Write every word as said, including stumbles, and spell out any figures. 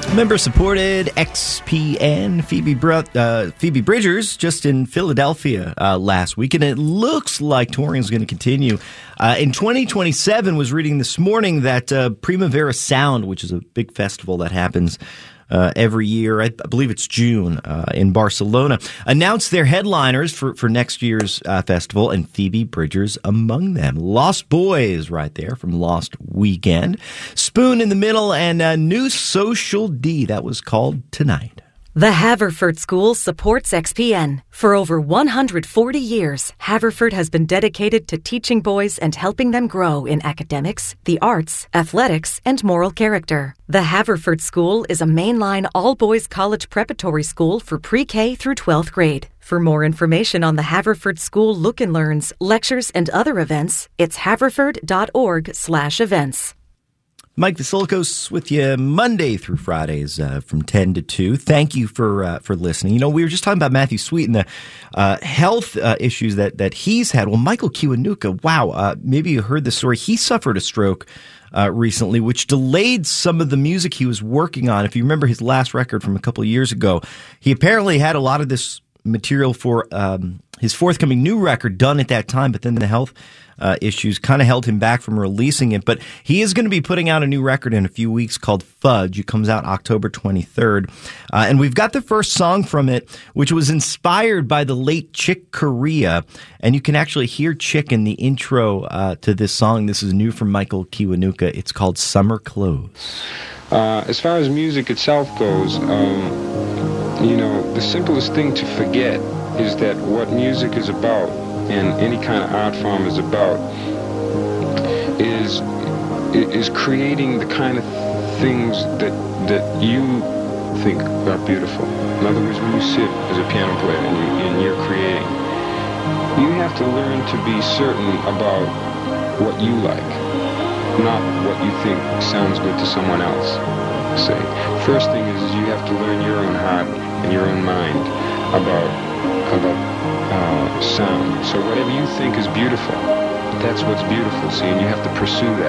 Member-supported X P N Phoebe Br- uh, Phoebe Bridgers just in Philadelphia uh, last week, and it looks like touring is going to continue. Uh, in twenty twenty-seven, was reading this morning that uh, Primavera Sound, which is a big festival that happens uh, every year, I, I believe it's June, uh, in Barcelona, announced their headliners for, for next year's uh, festival, and Phoebe Bridgers among them. Lost Boys right there from Lost Weekend. Spoon in the middle, and uh, New Social D, that was called Tonight. The Haverford School supports X P N. For over one hundred forty years, Haverford has been dedicated to teaching boys and helping them grow in academics, the arts, athletics, and moral character. The Haverford School is a mainline all-boys college preparatory school for pre-K through twelfth grade. For more information on the Haverford School Look and Learns, lectures, and other events, it's haverford.org slash events. Mike Vasilikos with you Monday through Fridays uh, from ten to two. Thank you for uh, for listening. You know, we were just talking about Matthew Sweet and the uh, health uh, issues that, that he's had. Well, Michael Kiwanuka, wow, uh, maybe you heard the story. He suffered a stroke uh, recently, which delayed some of the music he was working on. If you remember his last record from a couple of years ago, he apparently had a lot of this material for um, his forthcoming new record done at that time, but then the health uh, issues kind of held him back from releasing it. But he is going to be putting out a new record in a few weeks called Fudge. It comes out October twenty-third. Uh, and we've got the first song from it, which was inspired by the late Chick Corea. And you can actually hear Chick in the intro uh, to this song. This is new from Michael Kiwanuka. It's called Summer Clothes. Uh, as far as music itself goes, um, you know, the simplest thing to forget is that what music is about, and any kind of art form is about, is is creating the kind of things that that you think are beautiful. In other words, when you sit as a piano player and, you, and you're creating, you have to learn to be certain about what you like, not what you think sounds good to someone else. Say, first thing is you have to learn your own heart and your own mind about about uh, sound. So whatever you think is beautiful, that's what's beautiful. See, and you have to pursue that.